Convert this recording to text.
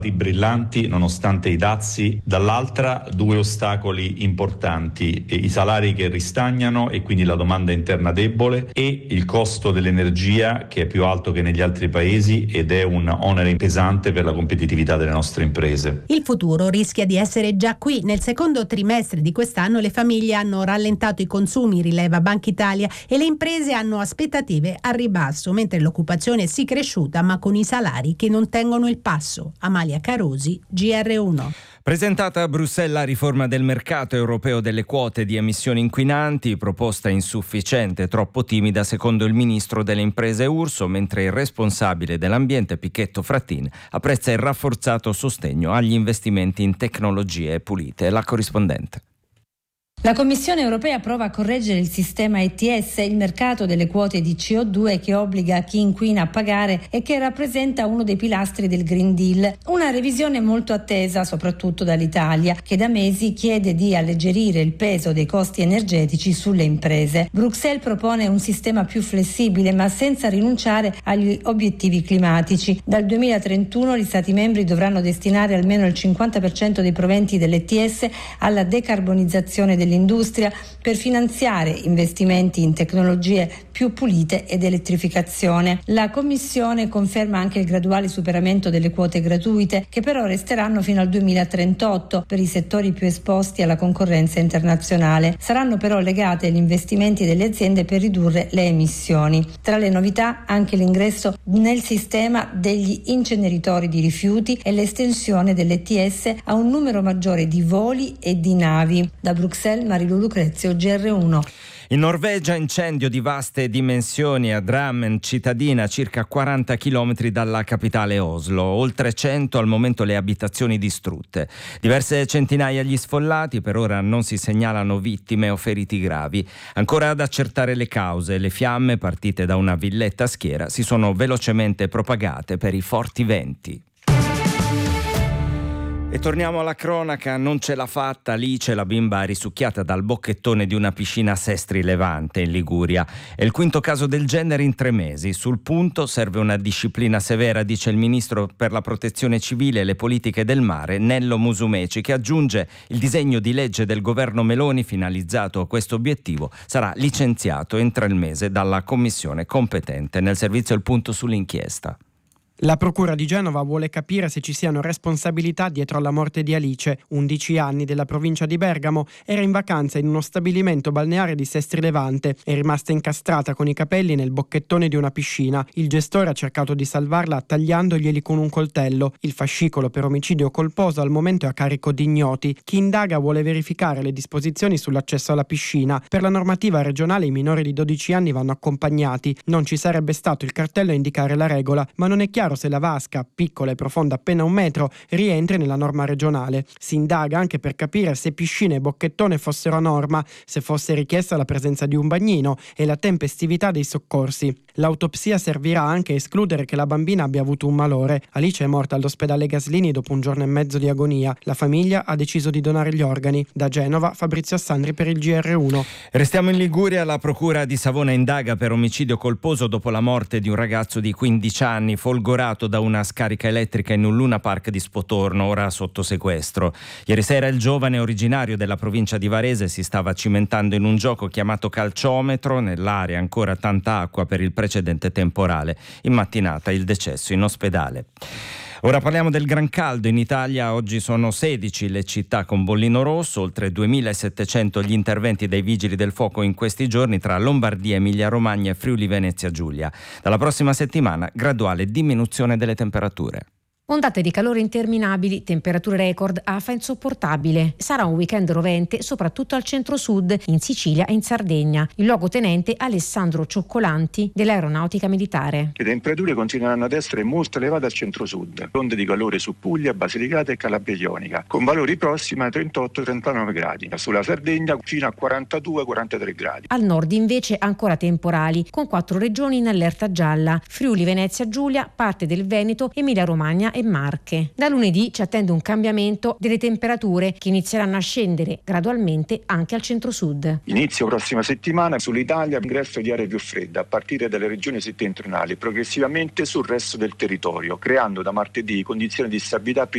brillanti nonostante i dazi, dall'altra due ostacoli importanti: i salari che ristagnano e quindi la domanda interna debole, e il costo dell'energia che è più alto che negli altri paesi ed è un onere pesante per la competitività delle nostre imprese. Il futuro rischia di essere già qui. Nel secondo trimestre di quest'anno le famiglie hanno rallentato i consumi, rileva Banca Italia, e le imprese hanno aspettative a ribasso, mentre l'occupazione si è cresciuta ma con i salari che non tengono il passo. Amalia Carosi, GR1. Presentata a Bruxelles la riforma del mercato europeo delle quote di emissioni inquinanti, proposta insufficiente e troppo timida secondo il ministro delle imprese Urso, mentre il responsabile dell'ambiente Pichetto Frattin apprezza il rafforzato sostegno agli investimenti in tecnologie pulite. La corrispondente. La Commissione europea prova a correggere il sistema ETS, il mercato delle quote di CO2 che obbliga chi inquina a pagare e che rappresenta uno dei pilastri del Green Deal. Una revisione molto attesa soprattutto dall'Italia, che da mesi chiede di alleggerire il peso dei costi energetici sulle imprese. Bruxelles propone un sistema più flessibile ma senza rinunciare agli obiettivi climatici. Dal 2031 gli Stati membri dovranno destinare almeno il 50% dei proventi dell'ETS alla decarbonizzazione dell'industria per finanziare investimenti in tecnologie più pulite ed elettrificazione. La Commissione conferma anche il graduale superamento delle quote gratuite, che però resteranno fino al 2038 per i settori più esposti alla concorrenza internazionale. Saranno però legate agli investimenti delle aziende per ridurre le emissioni. Tra le novità anche l'ingresso nel sistema degli inceneritori di rifiuti e l'estensione dell'ETS a un numero maggiore di voli e di navi. Da Bruxelles, Marilu Lucrezio, GR1. In Norvegia incendio di vaste dimensioni a Drammen, cittadina a circa 40 km dalla capitale Oslo, oltre 100 al momento le abitazioni distrutte. Diverse centinaia gli sfollati, per ora non si segnalano vittime o feriti gravi. Ancora ad accertare le cause, le fiamme partite da una villetta a schiera si sono velocemente propagate per i forti venti. E torniamo alla cronaca, non ce l'ha fatta Alice, la bimba risucchiata dal bocchettone di una piscina a Sestri Levante in Liguria. È il quinto caso del genere in 3 mesi. Sul punto serve una disciplina severa, dice il ministro per la protezione civile e le politiche del mare, Nello Musumeci, che aggiunge: il disegno di legge del governo Meloni finalizzato a questo obiettivo sarà licenziato entro il mese dalla commissione competente. Nel servizio Il Punto sull'inchiesta. La Procura di Genova vuole capire se ci siano responsabilità dietro alla morte di Alice, 11 anni, della provincia di Bergamo. Era in vacanza in uno stabilimento balneare di Sestri Levante. È rimasta incastrata con i capelli nel bocchettone di una piscina. Il gestore ha cercato di salvarla tagliandoglieli con un coltello. Il fascicolo per omicidio colposo al momento è a carico di ignoti. Chi indaga vuole verificare le disposizioni sull'accesso alla piscina. Per la normativa regionale i minori di 12 anni vanno accompagnati. Non ci sarebbe stato il cartello a indicare la regola, ma non è chiaro se la vasca, piccola e profonda appena 1 metro, rientri nella norma regionale. Si indaga anche per capire se piscina e bocchettone fossero a norma, se fosse richiesta la presenza di un bagnino e la tempestività dei soccorsi. L'autopsia servirà anche a escludere che la bambina abbia avuto un malore. Alice è morta all'ospedale Gaslini dopo 1 giorno e mezzo di agonia. La famiglia ha deciso di donare gli organi. Da Genova, Fabrizio Assandri per il GR1. Restiamo in Liguria. La procura di Savona indaga per omicidio colposo dopo la morte di un ragazzo di 15 anni folgorato da una scarica elettrica in un Luna Park di Spotorno, ora sotto sequestro. Ieri sera il giovane originario della provincia di Varese si stava cimentando in un gioco chiamato calciometro. Nell'area ancora tanta acqua per il precedente temporale. In mattinata il decesso in ospedale. Ora parliamo del gran caldo. In Italia oggi sono 16 le città con bollino rosso, oltre 2.700 gli interventi dei vigili del fuoco in questi giorni tra Lombardia, Emilia-Romagna e Friuli-Venezia Giulia. Dalla prossima settimana graduale diminuzione delle temperature. Ondate di calore interminabili, temperature record, afa insopportabile. Sarà un weekend rovente soprattutto al centro-sud, in Sicilia e in Sardegna. Il luogotenente Alessandro Cioccolanti dell'Aeronautica Militare. Le temperature continueranno ad essere molto elevate al centro-sud. Onde di calore su Puglia, Basilicata e Calabria Ionica, con valori prossimi ai 38-39 gradi. Sulla Sardegna fino a 42-43 gradi. Al nord invece ancora temporali, con 4 regioni in allerta gialla: Friuli, Venezia Giulia, parte del Veneto, Emilia-Romagna e Marche. Da lunedì ci attende un cambiamento delle temperature che inizieranno a scendere gradualmente anche al centro-sud. Inizio prossima settimana sull'Italia ingresso di aree più fredde a partire dalle regioni settentrionali, progressivamente sul resto del territorio, creando da martedì condizioni di stabilità